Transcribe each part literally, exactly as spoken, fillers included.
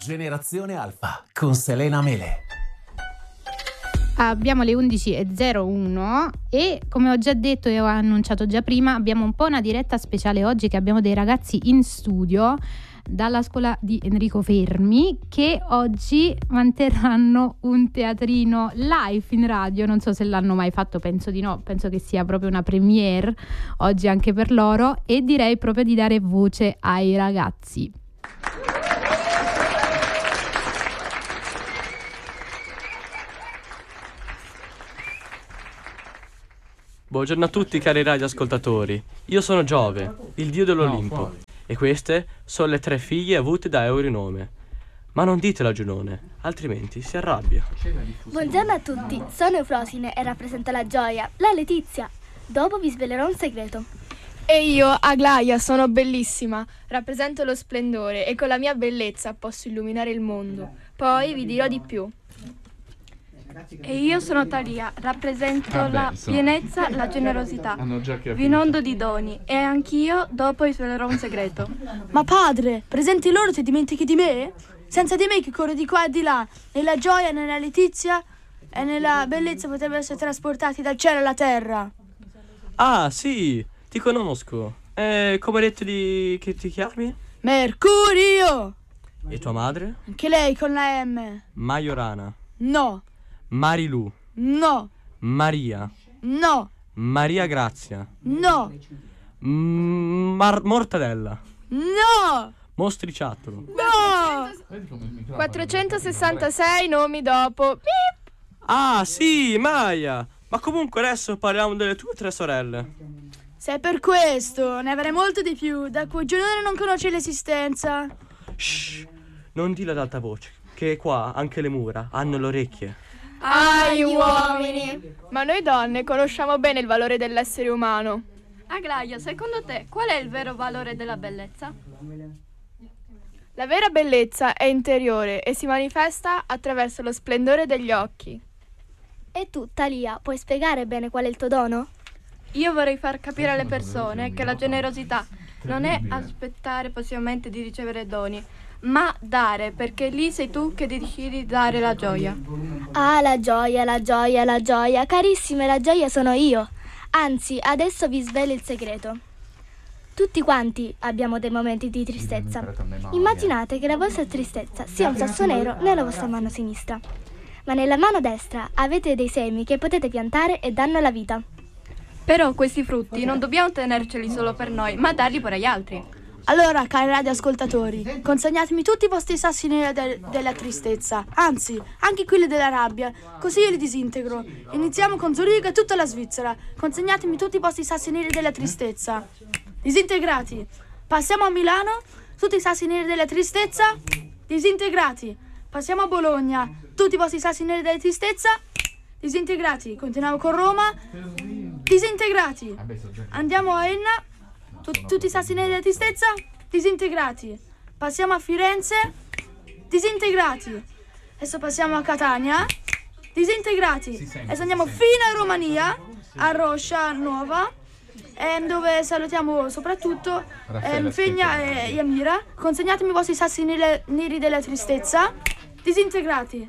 Generazione Alfa con Selena Mele. Abbiamo le undici e zero uno e come ho già detto e ho annunciato già prima, abbiamo un po' una diretta speciale oggi, che abbiamo dei ragazzi in studio dalla scuola di Enrico Fermi che oggi manterranno un teatrino live in radio. Non so se l'hanno mai fatto, penso di no, penso che sia proprio una premiere oggi anche per loro, e direi proprio di dare voce ai ragazzi. Buongiorno a tutti cari radioascoltatori, io sono Giove, il dio dell'Olimpo, e queste sono le tre figlie avute da Eurinome. Ma non ditelo a Giunone, altrimenti si arrabbia. Buongiorno a tutti, sono Eufrosine e rappresento la gioia, la Letizia. Dopo vi svelerò un segreto. E io, Aglaia, sono bellissima, rappresento lo splendore e con la mia bellezza posso illuminare il mondo. Poi vi dirò di più. E io sono Talia, rappresento Ah, la beh, insomma. pienezza, la generosità. Hanno già capito. Vi inondo di doni e anch'io dopo vi svelerò un segreto. Ma padre, presenti loro ti dimentichi di me? Senza di me che corro di qua e di là, nella gioia, nella letizia e nella bellezza potrebbero essere trasportati dal cielo alla terra. Ah sì, ti conosco. Eh, come hai detto di... che ti chiami? Mercurio! E tua madre? Anche lei con la M. Majorana, No, Marilu, no, Maria, no, Maria Grazia, no, mm, Mar- Mortadella, no, Mostriciattolo. no! quattrocentosessantasei nomi dopo. Beep. Ah sì, Maya. Ma comunque adesso parliamo delle tue tre sorelle. Se è per questo, ne avrei molto di più, da cui Giunone non conosce l'esistenza. Shh, non dillo ad alta voce, che qua anche le mura hanno le orecchie. Ah, gli uomini! Ma noi donne conosciamo bene il valore dell'essere umano. Aglaia, secondo te qual è il vero valore della bellezza? La vera bellezza è interiore e si manifesta attraverso lo splendore degli occhi. E tu, Talia, puoi spiegare bene qual è il tuo dono? Io vorrei far capire alle persone che la generosità non è aspettare passivamente di ricevere doni, ma dare, perché lì sei tu che decidi di dare la gioia. Ah, la gioia, la gioia, la gioia. Carissime, la gioia sono io. Anzi, adesso vi svelo il segreto. Tutti quanti abbiamo dei momenti di tristezza. Immaginate che la vostra tristezza sia un sasso nero nella vostra mano sinistra, ma nella mano destra avete dei semi che potete piantare e danno la vita. Però questi frutti non dobbiamo tenerceli solo per noi, ma darli pure agli altri. Allora, cari radioascoltatori, consegnatemi tutti i vostri sassi neri del- della tristezza, anzi, anche quelli della rabbia, così io li disintegro. Iniziamo con Zurigo e tutta la Svizzera. Consegnatemi tutti i vostri sassi neri della tristezza. Disintegrati. Passiamo a Milano, tutti i sassi neri della tristezza. Disintegrati. Passiamo a Bologna, tutti i vostri sassi neri della tristezza. Disintegrati. Continuiamo con Roma. Disintegrati. Andiamo a Enna. Tut- tutti i sassi neri della tristezza, disintegrati. Passiamo a Firenze, disintegrati. Adesso passiamo a Catania, disintegrati. Adesso andiamo fino a Romania, a Roscia Nuova, ehm, dove salutiamo soprattutto ehm, Fegna e Yamira. Consegnatemi i vostri sassi nere, neri della tristezza, disintegrati.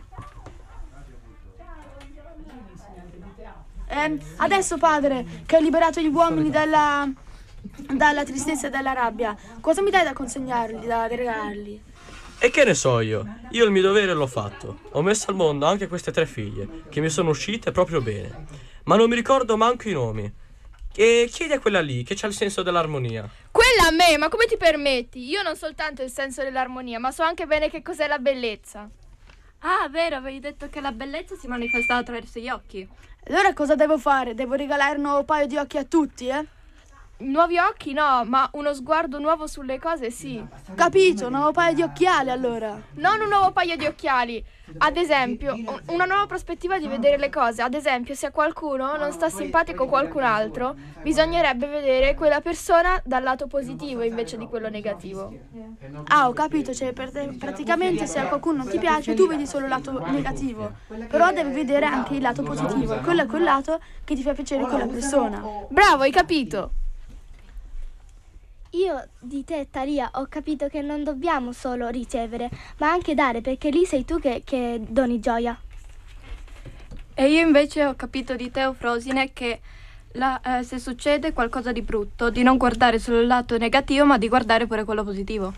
Ehm, adesso, padre, che ho liberato gli uomini dalla... dalla tristezza e dalla rabbia, cosa mi dai da consegnargli, da regalargli? E che ne so io? Io il mio dovere l'ho fatto. Ho messo al mondo anche queste tre figlie, che mi sono uscite proprio bene. Ma non mi ricordo manco i nomi. E chiedi a quella lì, che c'ha il senso dell'armonia. Quella a me, ma come ti permetti? Io non soltanto il senso dell'armonia, ma so anche bene che cos'è la bellezza. Ah, vero, avevi detto che la bellezza si manifesta attraverso gli occhi. Allora cosa devo fare? Devo regalare un nuovo paio di occhi a tutti, eh? Nuovi occhi no, ma uno sguardo nuovo sulle cose sì. Capito, un nuovo paio di occhiali allora. Non un nuovo paio di occhiali. Ad esempio, un- una nuova prospettiva di vedere le cose. Ad esempio, se a qualcuno non sta simpatico qualcun altro, bisognerebbe vedere quella persona dal lato positivo invece di quello negativo. Ah, ho capito, cioè per te- praticamente se a qualcuno non ti piace tu vedi solo il lato negativo, però devi vedere anche il lato positivo, e quello è quel lato che ti fa piacere quella persona. Bravo, hai capito? Io di te, Talia, ho capito che non dobbiamo solo ricevere, ma anche dare, perché lì sei tu che, che doni gioia. E io invece ho capito di te, Eufrosine, che la, eh, se succede qualcosa di brutto, di non guardare solo il lato negativo, ma di guardare pure quello positivo.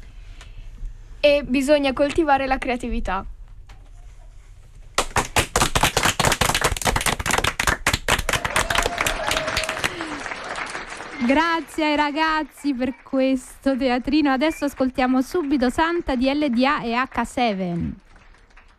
E bisogna coltivare la creatività. Grazie ai ragazzi per questo teatrino. Adesso ascoltiamo subito Santa di L D A e acca sette.